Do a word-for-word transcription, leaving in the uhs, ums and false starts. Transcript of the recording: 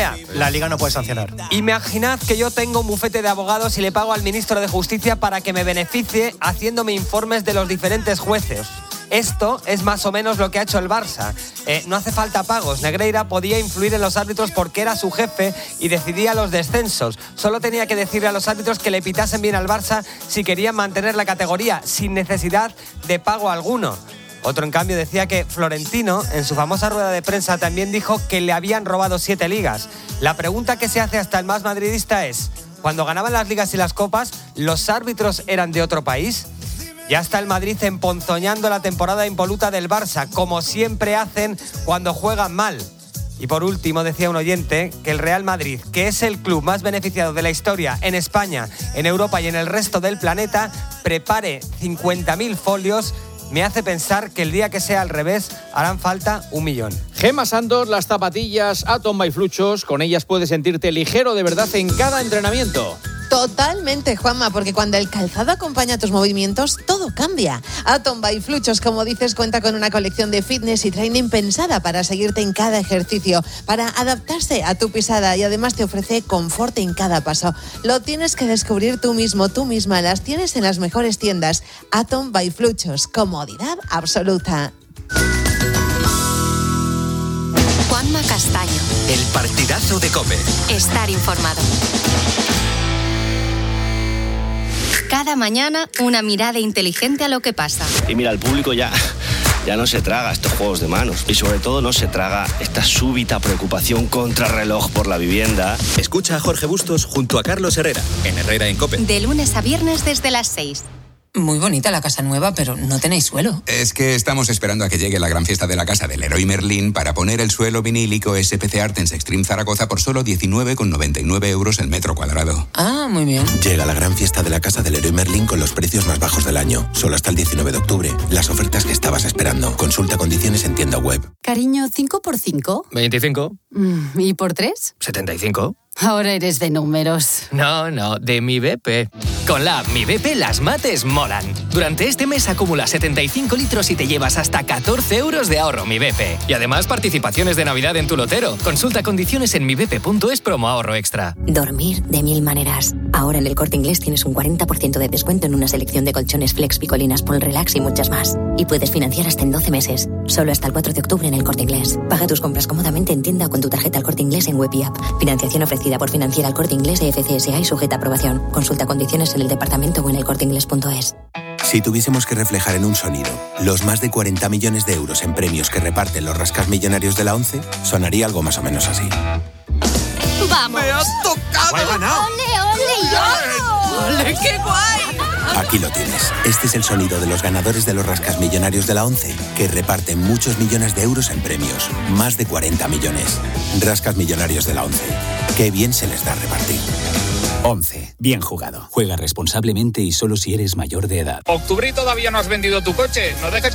La Liga no puede sancionar. Imaginad que yo tengo un bufete de abogados y le pago al ministro de Justicia para que me beneficie haciéndome informes de los diferentes jueces. Esto es más o menos lo que ha hecho el Barça. Eh, no hace falta pagos. Negreira podía influir en los árbitros porque era su jefe y decidía los descensos. Solo tenía que decirle a los árbitros que le pitasen bien al Barça si querían mantener la categoría, sin necesidad de pago alguno. Otro, en cambio, decía que Florentino, en su famosa rueda de prensa, también dijo que le habían robado siete ligas. La pregunta que se hace hasta el más madridista es, ¿cuando ganaban las ligas y las copas, los árbitros eran de otro país? Ya está el Madrid emponzoñando la temporada impoluta del Barça, como siempre hacen cuando juegan mal. Y por último, decía un oyente que el Real Madrid, que es el club más beneficiado de la historia en España, en Europa y en el resto del planeta, prepare cincuenta mil folios. Me hace pensar que el día que sea al revés harán falta un millón. Gemma Santos, las zapatillas Atom by Fluchos, con ellas puedes sentirte ligero de verdad en cada entrenamiento. Totalmente, Juanma, porque cuando el calzado acompaña tus movimientos, todo cambia. Atom by Fluchos, como dices, cuenta con una colección de fitness y training pensada para seguirte en cada ejercicio, para adaptarse a tu pisada y además te ofrece confort en cada paso. Lo tienes que descubrir tú mismo, tú misma. Las tienes en las mejores tiendas. Atom by Fluchos, comodidad absoluta. Juanma Castaño. El partidazo de COPE. Estar informado. Cada mañana, una mirada inteligente a lo que pasa. Y mira, el público ya, ya no se traga estos juegos de manos. Y sobre todo no se traga esta súbita preocupación contrarreloj por la vivienda. Escucha a Jorge Bustos junto a Carlos Herrera, en Herrera en COPE. De lunes a viernes desde las seis. Muy bonita la casa nueva, pero no tenéis suelo. Es que estamos esperando a que llegue la gran fiesta de la casa del Leroy Merlin para poner el suelo vinílico S P C Artens Extreme Zaragoza por solo diecinueve con noventa y nueve euros el metro cuadrado. Ah, muy bien. Llega la gran fiesta de la casa del Leroy Merlin con los precios más bajos del año. Solo hasta el diecinueve de octubre. Las ofertas que estabas esperando. Consulta condiciones en tienda web. Cariño, ¿cinco por cinco? veinticinco. ¿Y por tres? setenta y cinco. Ahora eres de números. No, no, de Mi B P. Con la app Mi B P las mates molan. Durante este mes acumula setenta y cinco litros y te llevas hasta catorce euros de ahorro Mi B P. Y además participaciones de Navidad en tu lotero. Consulta condiciones en mi b p punto es promo ahorro extra. Dormir de mil maneras. Ahora en el Corte Inglés tienes un cuarenta por ciento de descuento en una selección de colchones Flex, Picolinas, Pol Relax y muchas más. Y puedes financiar hasta en doce meses. Solo hasta el cuatro de octubre en el Corte Inglés. Paga tus compras cómodamente en tienda o con tu tarjeta El Corte Inglés en web y app. Financiación ofrecida por Financiera El Corte Inglés e F C S A y sujeta a aprobación. Consulta condiciones en el departamento o en el corte inglés punto es. Si tuviésemos que reflejar en un sonido los más de cuarenta millones de euros en premios que reparten los rascasmillonarios de la ONCE, sonaría algo más o menos así. ¡Vamos! ¡Me has tocado! ¡He ganado! ¡Ole, ole, yo! ¡Ole, qué guay! Aquí lo tienes. Este es el sonido de los ganadores de los rascasmillonarios de la ONCE, que reparten muchos millones de euros en premios. Más de cuarenta millones. Rascasmillonarios de la ONCE. Qué bien se les da repartir. ONCE. Bien jugado. Juega responsablemente y solo si eres mayor de edad. Octubre y todavía no has vendido tu coche. No dejes